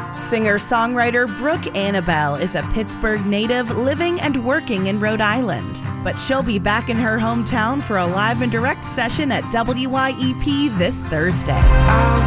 Singer-songwriter Brooke Annabelle is a Pittsburgh native living and working in Rhode Island, but she'll be back in her hometown for a live and direct session at WYEP this Thursday.